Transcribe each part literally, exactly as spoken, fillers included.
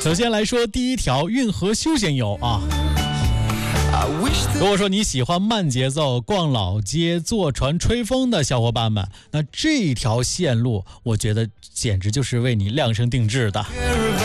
首先来说第一条运河休闲游啊。如果说你喜欢慢节奏逛老街坐船吹风的小伙伴们，那这条线路我觉得简直就是为你量身定制的。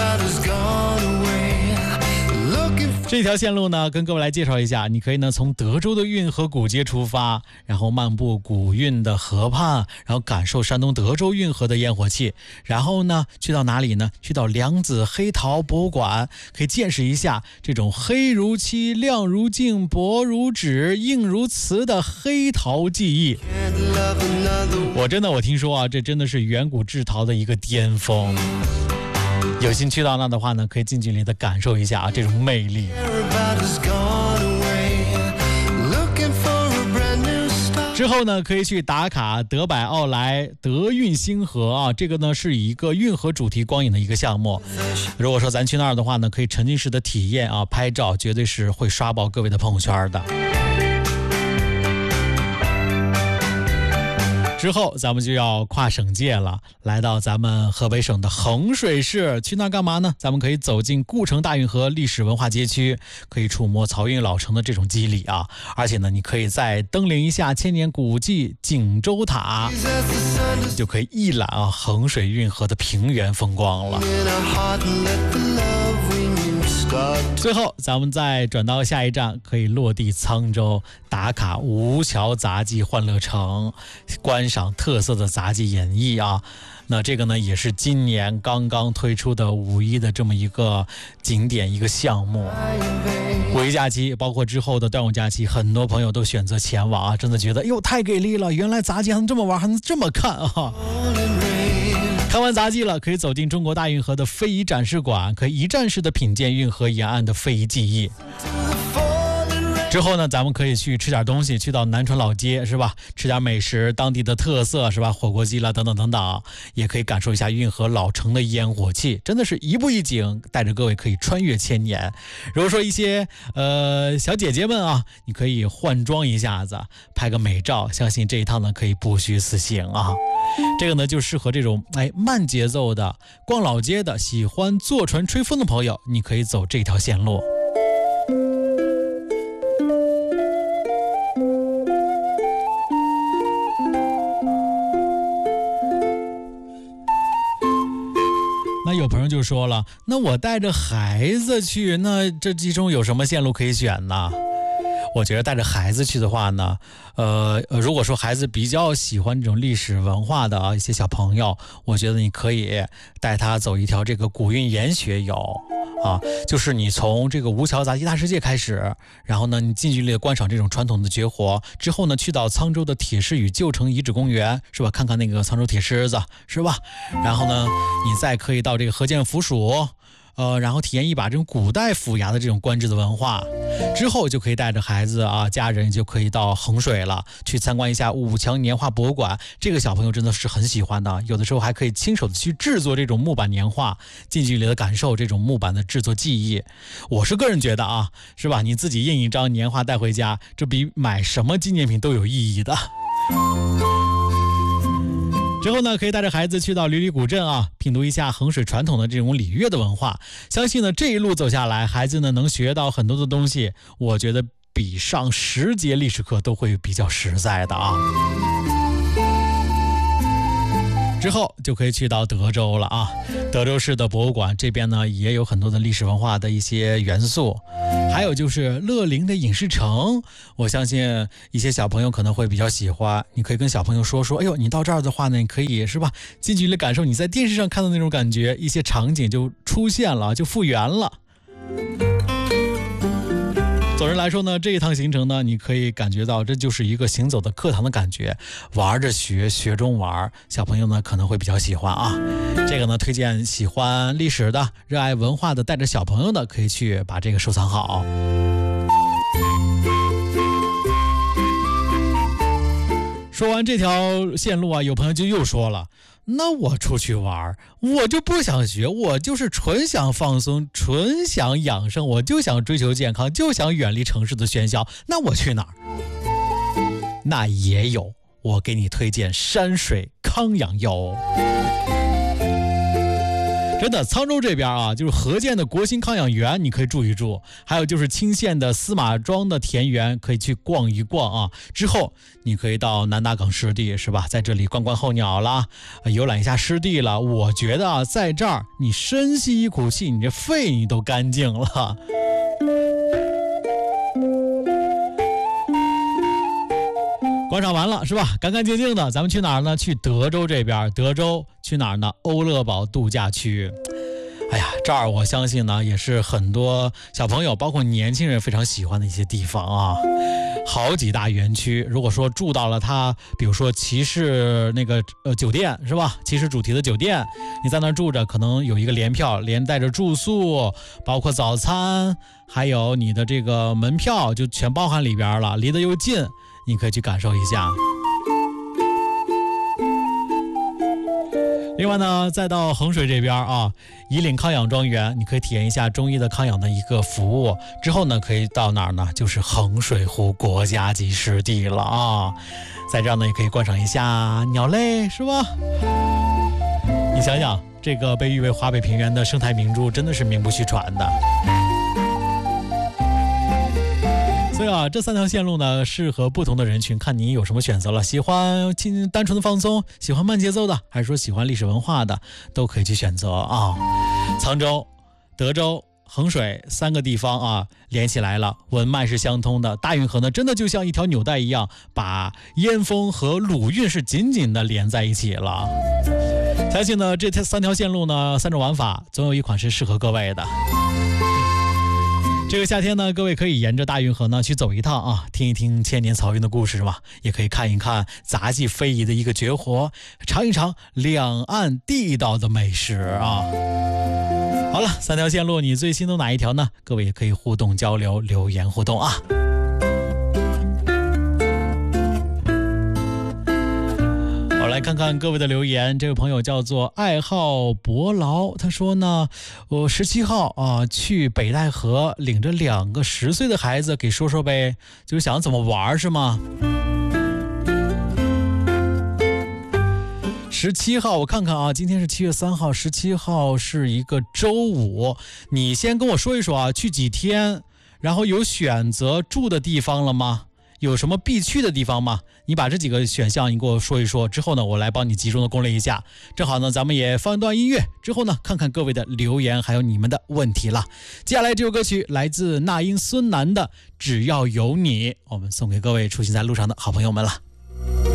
这条线路呢，跟各位来介绍一下，你可以呢从德州的运河古街出发，然后漫步古运的河畔，然后感受山东德州运河的烟火气，然后呢去到哪里呢？去到梁子黑陶博物馆，可以见识一下这种黑如漆、亮如镜、薄如纸、硬如瓷的黑陶技艺。我真的我听说啊，这真的是远古制陶的一个巅峰。有幸去到那的话呢，可以近距离的感受一下啊这种魅力。之后呢，可以去打卡德百奥莱德运星河啊，这个呢是一个运河主题光影的一个项目。如果说咱去那儿的话呢，可以沉浸式的体验啊，拍照绝对是会刷爆各位的朋友圈的。之后咱们就要跨省界了，来到咱们河北省的衡水市，去那干嘛呢？咱们可以走进故城大运河历史文化街区，可以触摸漕运老城的这种肌理啊，而且呢，你可以再登临一下千年古迹景州塔，就可以一览啊衡水运河的平原风光了。最后咱们再转到下一站，可以落地沧州，打卡吴桥杂技欢乐城，观赏特色的杂技演绎啊。那这个呢也是今年刚刚推出的五一的这么一个景点一个项目。五一假期包括之后的端午假期，很多朋友都选择前往啊，真的觉得哟太给力了，原来杂技还能这么玩，还能这么看啊。看完杂技了，可以走进中国大运河的非遗展示馆，可以一站式的品鉴运河沿岸的非遗技艺。之后呢，咱们可以去吃点东西，去到南川老街是吧？吃点美食，当地的特色是吧？火锅鸡啦等等等等，也可以感受一下运河老城的烟火气，真的是一步一景，带着各位可以穿越千年。如果说一些呃小姐姐们啊，你可以换装一下子，拍个美照，相信这一趟呢可以不虚此行啊。这个呢就适合这种哎慢节奏的逛老街的，喜欢坐船吹风的朋友，你可以走这条线路。那有朋友就说了，那我带着孩子去，那这其中有什么线路可以选呢？我觉得带着孩子去的话呢，呃，如果说孩子比较喜欢这种历史文化的啊一些小朋友，我觉得你可以带他走一条这个古运研学游啊，就是你从这个吴桥杂技大世界开始，然后呢，你近距离的观赏这种传统的绝活，之后呢，去到沧州的铁狮与旧城遗址公园，是吧？看看那个沧州铁狮子，是吧？然后呢，你再可以到这个河间府署。呃，然后体验一把这种古代府衙的这种官制的文化，之后就可以带着孩子啊、家人就可以到衡水了，去参观一下武强年画博物馆。这个小朋友真的是很喜欢的，有的时候还可以亲手的去制作这种木板年画，近距离的感受这种木板的制作技艺。我是个人觉得啊，是吧？你自己印一张年画带回家，这比买什么纪念品都有意义的。之后呢，可以带着孩子去到吕吕古镇啊，品读一下衡水传统的这种礼乐的文化。相信呢，这一路走下来，孩子呢能学到很多的东西，我觉得比上十节历史课都会比较实在的啊。之后就可以去到德州了啊，德州市的博物馆这边呢也有很多的历史文化的一些元素，还有就是乐陵的影视城，我相信一些小朋友可能会比较喜欢，你可以跟小朋友说说，哎呦，你到这儿的话呢，你可以是吧，近距离感受你在电视上看到那种感觉，一些场景就出现了，就复原了。总人来说呢，这一趟行程呢，你可以感觉到这就是一个行走的课堂的感觉，玩着学，学中玩，小朋友呢可能会比较喜欢啊。这个呢，推荐喜欢历史的、热爱文化的，带着小朋友的，可以去把这个收藏好。说完这条线路啊，有朋友就又说了，那我出去玩，我就不想学，我就是纯想放松，纯想养生，我就想追求健康，就想远离城市的喧嚣，那我去哪儿？那也有，我给你推荐山水康养游。这真的，沧州这边啊，就是河间的国兴康养园，你可以住一住；还有就是青县的司马庄的田园，可以去逛一逛啊。之后你可以到南达港湿地，是吧？在这里观观候鸟啦，游览一下湿地了。我觉得啊，在这儿你深吸一口气，你这肺你都干净了。观赏完了是吧？干干净净的，咱们去哪儿呢？去德州这边。德州去哪儿呢？欧乐堡度假区。哎呀，这儿我相信呢，也是很多小朋友，包括年轻人非常喜欢的一些地方啊。好几大园区，如果说住到了它，比如说骑士那个呃酒店是吧？骑士主题的酒店，你在那儿住着，可能有一个联票，连带着住宿，包括早餐，还有你的这个门票，就全包含里边了，离得又近。你可以去感受一下。另外呢，再到衡水这边啊，夷岭康养庄园，你可以体验一下中医的康养的一个服务。之后呢，可以到哪儿呢？就是衡水湖国家级湿地了啊。在这儿呢，也可以观赏一下鸟类，是吧？你想想，这个被誉为华北平原的生态明珠，真的是名不虚传的。所以啊，这三条线路呢，适合不同的人群，看你有什么选择了。喜欢单纯的放松，喜欢慢节奏的，还是说喜欢历史文化的，都可以去选择啊。沧州、德州、衡水三个地方啊，连起来了，文脉是相通的。大运河呢，真的就像一条纽带一样，把燕丰和鲁韵是紧紧的连在一起了。相信呢，这三条线路呢，三种玩法，总有一款是适合各位的。这个夏天呢，各位可以沿着大运河呢去走一趟啊，听一听千年漕运的故事嘛，也可以看一看杂技非遗的一个绝活，尝一尝两岸地道的美食啊。好了，三条线路你最心动哪一条呢？各位也可以互动交流，留言互动啊。来看看各位的留言，这位朋友叫做爱好伯劳，他说呢，我十七号啊去北戴河，领着两个十岁的孩子，给说说呗，就是想怎么玩是吗？十七号我看看啊，今天是七月三号，十七号是一个周五，你先跟我说一说啊，去几天，然后有选择住的地方了吗？有什么必去的地方吗？你把这几个选项你给我说一说，之后呢，我来帮你集中的攻略一下。正好呢，咱们也放一段音乐，之后呢，看看各位的留言还有你们的问题了。接下来这首歌曲来自那英孙楠的《只要有你》，我们送给各位出行在路上的好朋友们了。